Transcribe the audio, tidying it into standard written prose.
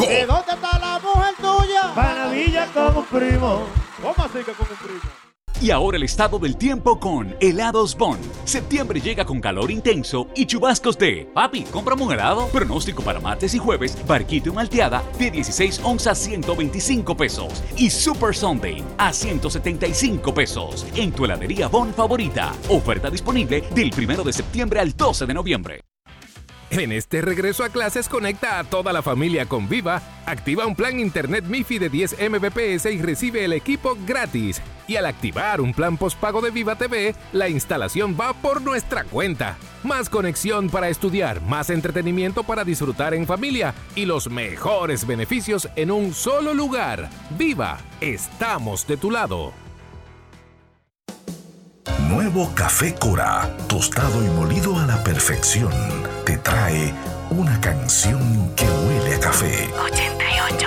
5. ¿De dónde está la mujer tuya? Panavilla con un primo. ¿Cómo así que con un primo? Y ahora el estado del tiempo con Helados Bon. Septiembre llega con calor intenso y chubascos de papi, cómprame un helado. Pronóstico para martes y jueves, barquito y malteada de 16 onzas 125 pesos. Y Super Sunday a 175 pesos. En tu heladería Bon favorita. Oferta disponible del 1 de septiembre al 12 de noviembre. En este regreso a clases, conecta a toda la familia con Viva, activa un plan internet MiFi de 10 Mbps y recibe el equipo gratis. Y al activar un plan postpago de Viva TV, la instalación va por nuestra cuenta. Más conexión para estudiar, más entretenimiento para disfrutar en familia y los mejores beneficios en un solo lugar. Viva, estamos de tu lado. Nuevo Café Cora, tostado y molido a la perfección, te trae una canción que huele a café. 88.1